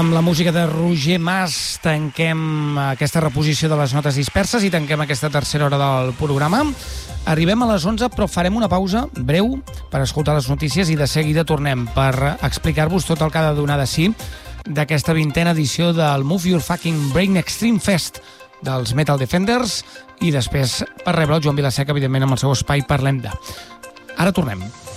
Amb la música de Roger Mas tanquem aquesta reposició de les notes disperses i tanquem aquesta tercera hora del programa. Arribem a les 11, però farem una pausa breu per escoltar les notícies i de seguida tornem per explicar-vos tot el que ha de donar de si d'aquesta 20a edició del Move Your Fucking Brain Extreme Fest dels Metal Defenders i després per rebre el Joan Vilaseca, evidentment, amb el seu espai Parlem de. Ara tornem.